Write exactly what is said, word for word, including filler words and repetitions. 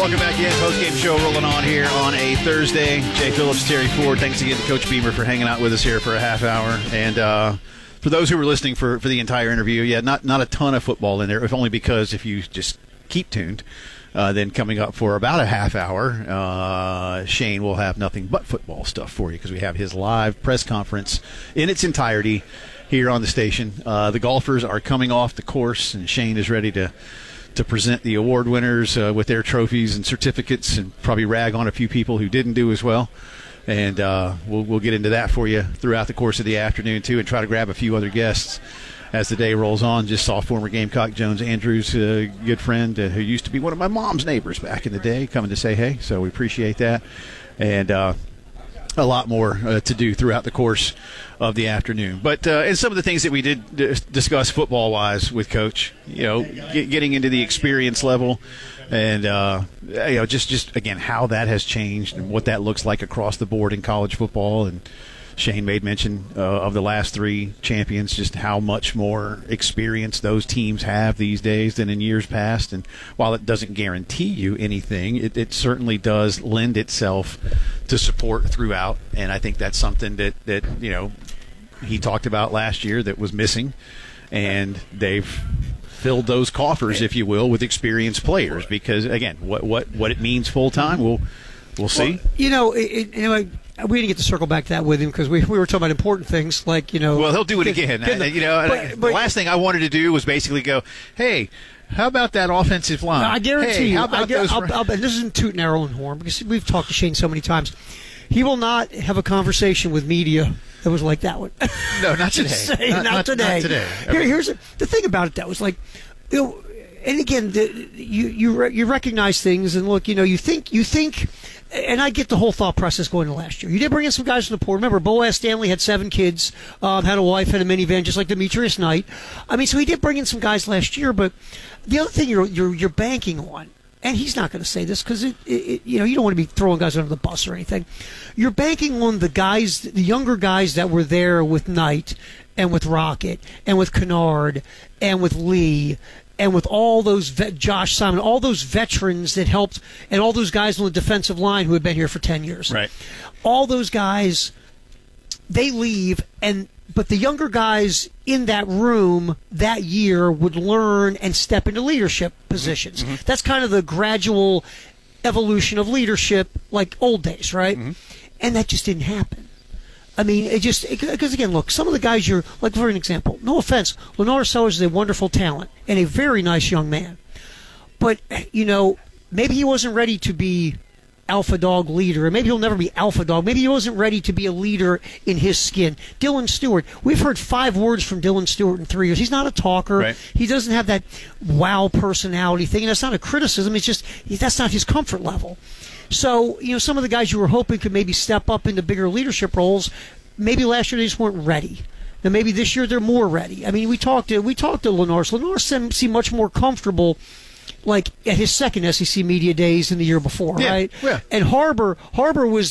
Welcome back in. Post-game show rolling on here on a Thursday. Jay Phillips, Terry Ford. Thanks again to Coach Beamer for hanging out with us here for a half hour. And uh, for those who were listening for, for the entire interview, yeah, not not a ton of football in there, if only because if you just keep tuned, uh, then coming up for about a half hour, uh, Shane will have nothing but football stuff for you because we have his live press conference in its entirety here on the station. Uh, the golfers are coming off the course, and Shane is ready to to present the award winners uh, with their trophies and certificates, and probably rag on a few people who didn't do as well. And uh, we'll we'll get into that for you throughout the course of the afternoon too, and try to grab a few other guests as the day rolls on. Just saw former Gamecock Jones Andrews, a uh, good friend uh, who used to be one of my mom's neighbors back in the day, coming to say hey. So we appreciate that, and uh, a lot more uh, to do throughout the course of the afternoon. But uh, and some of the things that we did d- discuss football-wise with Coach, you know, get, getting into the experience level, and uh, you know, just just again how that has changed and what that looks like across the board in college football. And Shane made mention uh, of the last three champions, just how much more experience those teams have these days than in years past. And while it doesn't guarantee you anything, it, it certainly does lend itself to support throughout. And I think that's something that, that you know, he talked about last year that was missing. And they've filled those coffers, if you will, with experienced players. Because, again, what what, what it means full-time, we'll, we'll see. Well, you know, it, it, you know, we didn't get to circle back to that with him because we, we were talking about important things like, you know. Well, he'll do it again. The, you know, but, but, the last thing I wanted to do was basically go, hey, how about that offensive line? I guarantee hey, you. How about I guarantee, those? I'll, I'll, and this isn't tooting our own horn because we've talked to Shane so many times. He will not have a conversation with media that was like that one. No, not today. Say, not, not, not today. Not today. Here, here's a, the thing about it that was like, you know, and again, the, you you re, you recognize things, and look, you know, you think you think, and I get the whole thought process going into last year. You did bring in some guys from the pool. Remember, Boaz Stanley had seven kids, um, had a wife, had a minivan, just like Demetrius Knight. I mean, so he did bring in some guys last year. But the other thing you're you're, you're banking on, and he's not going to say this because it, it, you know, you don't want to be throwing guys under the bus or anything. You're banking on the guys, the younger guys that were there with Knight and with Rocket and with Kennard and with Lee. And with all those, vet, Josh Simon, all those veterans that helped, and all those guys on the defensive line who had been here for ten years. Right. All those guys, they leave, and but the younger guys in that room that year would learn and step into leadership positions. Mm-hmm. That's kind of the gradual evolution of leadership, like old days, right? Mm-hmm. And that just didn't happen. I mean, it just, because again, look, some of the guys you're, like for an example, no offense, Lenore Sellers is a wonderful talent and a very nice young man. But, you know, maybe he wasn't ready to be alpha dog leader, and maybe he'll never be alpha dog. Maybe he wasn't ready to be a leader in his skin. Dylan Stewart, we've heard five words from Dylan Stewart in three years. He's not a talker. Right. He doesn't have that wow personality thing, and that's not a criticism. It's just, that's not his comfort level. So, you know, some of the guys you were hoping could maybe step up into bigger leadership roles, maybe last year they just weren't ready. Now, maybe this year they're more ready. I mean, we talked to we talked to Lenore. So Lenore seemed much more comfortable, like at his second S E C media days than the year before, yeah, right? Yeah. And Harbor Harbor was